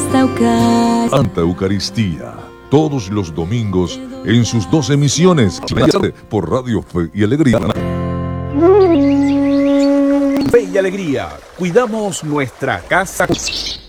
esta ocasión. Santa Eucaristía, todos los domingos en sus 2 emisiones por Radio Fe y Alegría. Fe y Alegría, cuidamos nuestra casa.